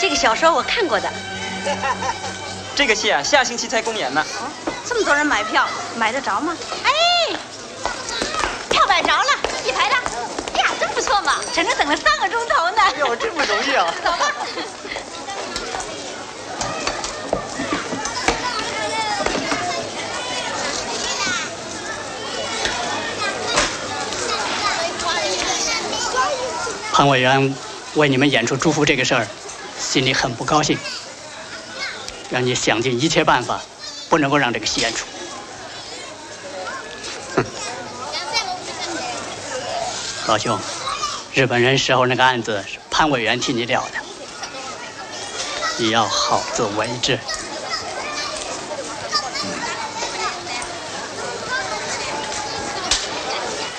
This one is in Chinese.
个小说我看过的。 这个戏啊，下星期才公演呢。 哦，这么多人买票，买得着吗？哎，票买着了，一排的。呀，真不错嘛，整整等了3个钟头呢。 哟，这么容易啊！ 走吧。 潘委员为你们演出祝福这个事儿，心里很不高兴，让你想尽一切办法，不能够让这个戏演出。哼，老兄，日本人时候那个案子是潘委员替你了的，你要好自为之。